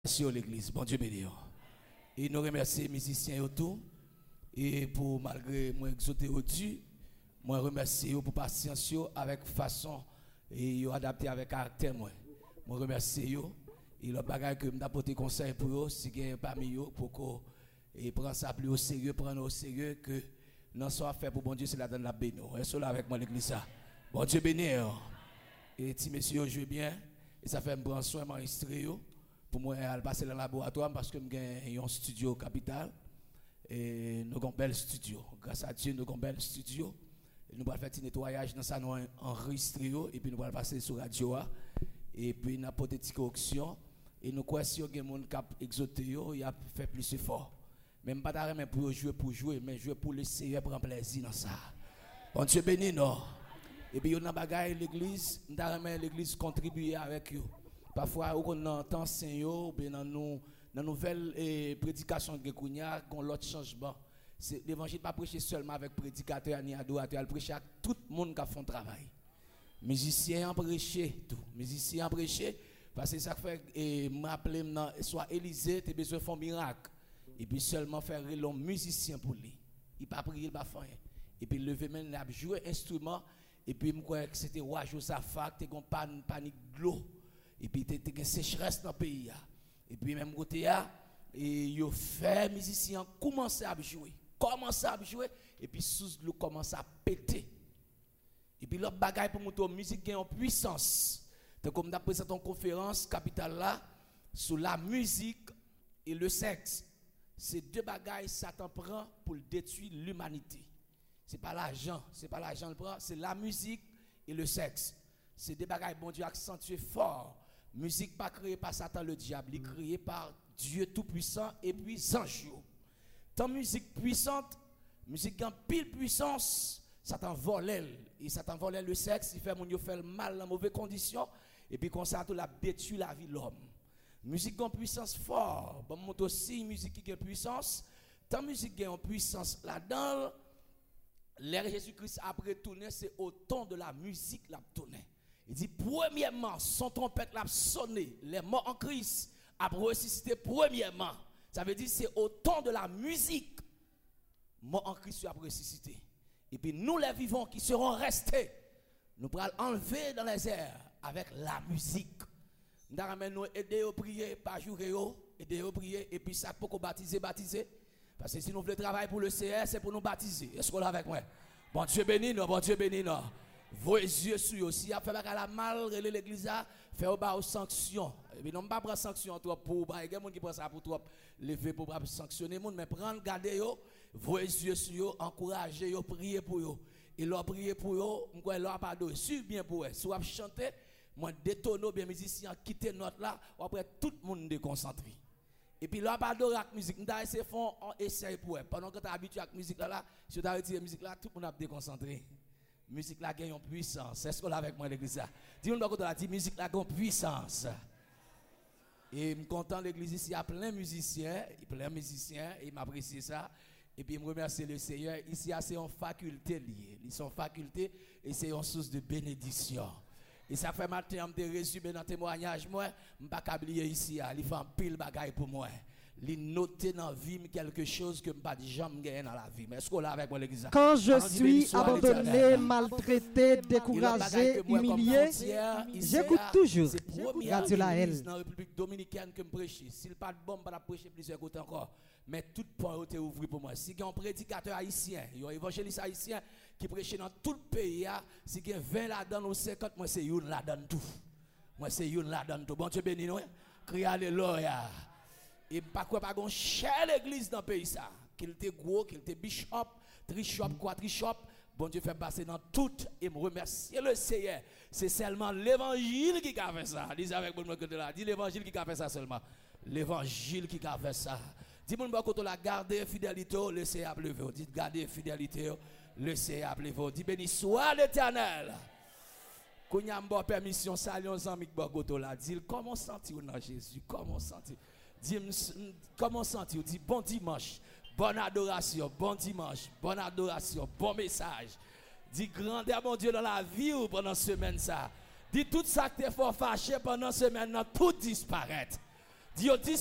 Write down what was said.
Sur l'église, bon Dieu béni. Et nous remercions les musiciens et tout. Et pour malgré moi exauté au Dieu, moi remercie pour patience avec façon et adapté avec caractère moi. Moi remercie et le bagage que m'apporter conseil pour eux, si gagne parmi eux pour que prendre ça plus au sérieux, prendre au sérieux que non soit fait pour bon Dieu c'est la donne la béni. Est-ce là avec moi l'église ça. Bon Dieu béni. Et si messieurs jouent bien et ça fait me prendre soin m'enregistrer pour moi aller passer dans le laboratoire parce que j'ai un studio capital et nous avons un bel studio. Grâce à Dieu, nous avons un bel studio. Et nous allons faire un nettoyage dans ça, nous enregistrer et puis nous allons passer sur la radio et puis nous avons des petites corrections et nous croyons que les gens qui ont exoté, ils ont fait plus fort. Même pas d'arrêt pour jouer, mais jouer pour l'essayer, prendre plaisir dans ça. Bon Dieu béni, non. Et puis, on a bagaille l'église, l'église contribuer avec eux. Parfois, on entend Seigneur, ou bien dans nos nouvelles prédications de Gekounia, qu'on l'autre changement. L'évangile n'est pas prêché seulement avec prédicateur ni adorateur, il prêche à tout le monde qui a fait un travail. Musiciens ont prêché, tout. Musiciens ont prêché, parce que ça fait, m'appeler soit Élysée, tu as besoin de faire un miracle. Et puis seulement faire un musicien pour lui. Il n'a pas prié, il n'a pas fait rien. Et puis lever même, il a joué instrument. Et puis, je crois que c'était roi Josaphat, tu as une panique de l'eau. Et puis, tu as une sécheresse dans le pays. Et puis, même côté, ils ont fait les musiciens commencer à jouer. Et puis, sous l'eau commence à péter. Et puis, l'autre bagaille pour monter la musique gagne en puissance. Donc, comme d'après cette conférence capitale là, sur la musique et le sexe, ces deux bagailles, Satan prend pour détruire l'humanité. Ce n'est pas l'argent le prend, c'est la musique et le sexe. C'est des bagailles, bon Dieu, accentué fort. Musique pas créée par Satan le diable, il est créé par Dieu tout-puissant et puis ange. Tant musique puissante, musique en pile puissance, Satan vole elle. Et Satan vole le sexe, il fait mon Dieu faire le mal dans mauvaises conditions, et puis comme ça, tout la détruit la vie de l'homme. Musique en puissance fort, bon, montre aussi musique qui a puissance, tant musique qui a en puissance là-dedans. L'ère Jésus-Christ après tourner, c'est au ton de la musique l'a tourné. Il dit premièrement, son trompette l'a sonné, les morts en Christ a ressuscité premièrement. Ça veut dire c'est au ton de la musique. Morts en Christ a ressuscité. Et puis nous les vivants qui seront restés, nous pourrons enlever dans les airs avec la musique. Nous allons aider à prier par jour, aider à prier et puis ça pour baptiser. Parce que si nous voulons travailler pour le CR, c'est pour nous baptiser. Est-ce qu'on est avec moi? Bon Dieu béni, non, bon Dieu béni, non. Vos yeux sur eux. Si vous fait la mal, l'église a fait aux sanctions. Et puis, non, pas prendre sanction pour il y a des gens qui prennent ça pour trop lever pour sanctionner les gens, mais prendre, garder eux, vos yeux sur eux, encourager eux, prier pour eux. Et leur prier pour eux, je leur pardonne. Suivez bien pour eux. Si vous chantez, moi détonne bien musiciens, quitter notre là, après tout le monde déconcentré. Et puis là, pas d'oreille avec musique. Nous avons essayé on essaye pour eux. Pendant que tu es habitué avec la musique là, si tu as retiré la musique là, tout le monde a déconcentré. La musique là gagne en puissance. Est-ce que là avec moi l'église là? Dis-moi quand on a dit musique là gagne en puissance. Et je suis content l'église ici, il y a plein de musiciens, et il m'apprécie ça. Et puis je remercie le Seigneur. Ici, c'est une faculté liée. Ils sont facultés et c'est une source de bénédiction. Et ça fait matin, je me résumé dans le témoignage, moi, je ne vais pas oublier ici, il fait un pile bagaille pour moi. Il note dans la vie quelque chose que je ne vais pas jamais gagner dans la vie. Mais est-ce qu'on l'a avec moi l'église? Quand je suis abandonné, maltraité, découragé, humilié, j'écoute toujours Radio La L. Dans la République Dominicaine que je prêche. S'il n'y a pas de bombe, je vais prêcher plusieurs côtés encore. Mais tout point est ouvert pour moi. Si il y a un prédicateur haïtien, il y a un évangéliste haïtien qui prêche dans tout le pays, si il y a 20 là-dedans ou 50, moi c'est une là-dedans tout. Moi c'est une là-dedans tout. Bon Dieu béni nous. Criez alléluia. Et pas quoi pas gon chère l'église dans le pays ça. Qu'il était gros, qu'il était bishop, trichop, quatrichop. Bon Dieu fait passer dans tout et me remercier le Seigneur. C'est seulement l'évangile qui a fait ça. Dis avec moi que là. Dis l'évangile qui a fait ça seulement. L'évangile qui a fait ça. Dis-moi quand la garder fidélité, le Seigneur pleuve. Dis garder fidélité, le Seigneur pleuve. Dis béni soit l'Éternel. Quand il y a une permission, salut aux amis de là. Dis comment sentir dans Jésus? Comment sentir? Dis comment sentir? Dis bon dimanche, bonne adoration, bon dimanche, bonne adoration, bon message. Dis grandeur mon Dieu dans la vie ou pendant semaine ça. Dis tout ça que tu es fort fâché pendant semaine, tout disparaît. Dieu dit